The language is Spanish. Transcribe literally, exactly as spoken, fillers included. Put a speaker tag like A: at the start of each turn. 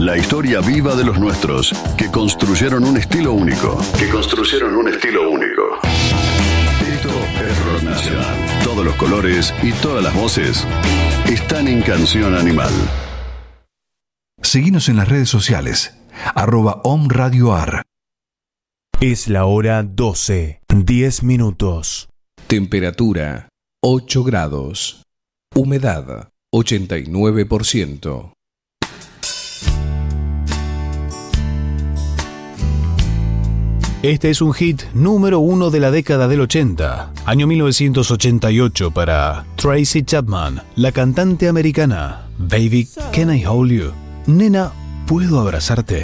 A: La historia viva de los nuestros, que construyeron un estilo único. Que construyeron un estilo único. Esto es Rock Nacional. Todos los colores y todas las voces están en Canción Animal.
B: Seguinos en las redes sociales. Arroba Om Radio Ar.
C: Es la hora doce, diez minutos.
D: Temperatura ocho grados. Humedad ochenta y nueve por ciento.
C: Este es un hit número uno de la década del ochenta, año mil novecientos ochenta y ocho, para Tracy Chapman, la cantante americana. Baby, can I hold you? Nena, ¿puedo abrazarte?